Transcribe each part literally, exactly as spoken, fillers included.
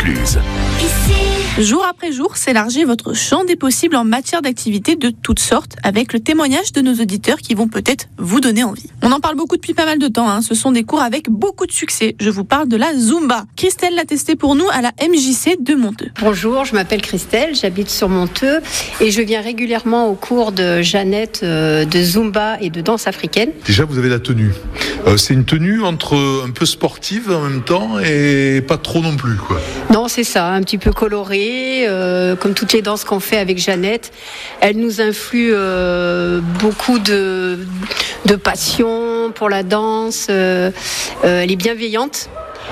Vaucluse. Jour après jour, s'élargit votre champ des possibles en matière d'activités de toutes sortes, avec le témoignage de nos auditeurs qui vont peut-être vous donner envie. On en parle beaucoup depuis pas mal de temps, hein. Ce sont des cours avec beaucoup de succès. Je vous parle de la Zumba. Christelle l'a testé pour nous à la M J C de Monteux. Bonjour, je m'appelle Christelle, j'habite sur Monteux et je viens régulièrement au cours de Jeannette euh, de Zumba et de danse africaine. Déjà, vous avez la tenue. Euh, c'est une tenue entre un peu sportive en même temps et pas trop non plus, quoi. Non, c'est ça, un petit peu coloré, euh, comme toutes les danses qu'on fait avec Jeannette. Elle nous influe euh, beaucoup de, de passion pour la danse. Euh, euh, elle est bienveillante.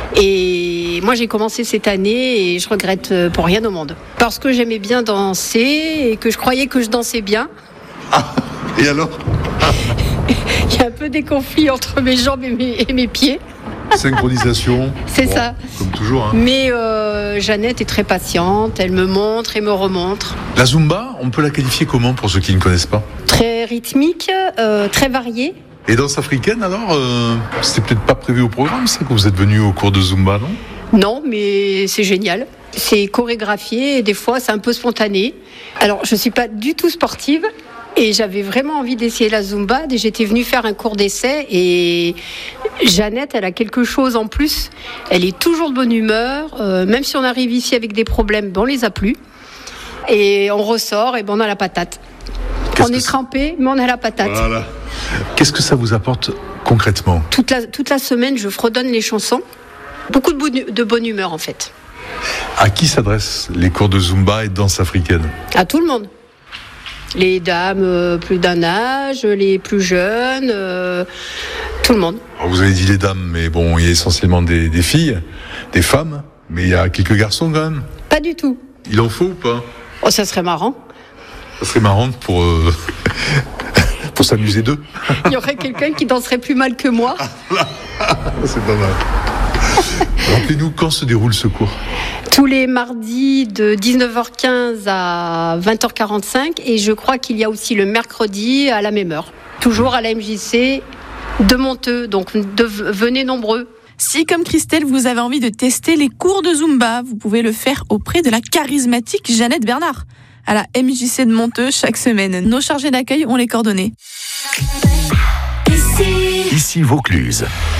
Et moi j'ai commencé cette année et je regrette pour rien au monde. Parce que j'aimais bien danser et que je croyais que je dansais bien. Ah, et alors? Il y a un peu des conflits entre mes jambes et mes, et mes pieds. Synchronisation. C'est bon, ça. Comme toujours. Hein. Mais euh, Jeannette est très patiente, elle me montre et me remontre. La Zumba, on peut la qualifier comment pour ceux qui ne connaissent pas? Très rythmique, euh, très variée. Et danse africaine alors, euh, c'était peut-être pas prévu au programme, ça, que vous êtes venu au cours de Zumba, non? Non, mais c'est génial. C'est chorégraphié et des fois c'est un peu spontané. Alors je suis pas du tout sportive et j'avais vraiment envie d'essayer la Zumba. Et j'étais venue faire un cours d'essai et Jeannette, elle a quelque chose en plus. Elle est toujours de bonne humeur, euh, même si on arrive ici avec des problèmes, ben on les a plus. Et on ressort et ben on a la patate. Qu'est-ce on est que trempé, mais on a la patate. Voilà. Qu'est-ce que ça vous apporte concrètement? Toute la, toute la semaine, je fredonne les chansons. Beaucoup de bonne, de bonne humeur, en fait. À qui s'adressent les cours de Zumba et de danse africaine? À tout le monde. Les dames euh, plus d'un âge, les plus jeunes, euh, tout le monde. Alors, vous avez dit les dames, mais bon, il y a essentiellement des, des filles, des femmes, mais il y a quelques garçons quand même. Pas du tout. Il en faut ou pas? Oh, ça serait marrant. Ça serait marrant pour... Euh... pour s'amuser d'eux. Il y aurait quelqu'un qui danserait plus mal que moi. C'est pas mal. Rappelez-nous quand se déroule ce cours. Tous les mardis de dix-neuf heures quinze à vingt heures quarante-cinq et je crois qu'il y a aussi le mercredi à la même heure. Toujours à la M J C de Monteux, donc de, venez nombreux. Si, comme Christelle, vous avez envie de tester les cours de Zumba, vous pouvez le faire auprès de la charismatique Jeannette Bernard. À la M J C de Monteux chaque semaine. Nos chargés d'accueil ont les coordonnées. Ici Vaucluse.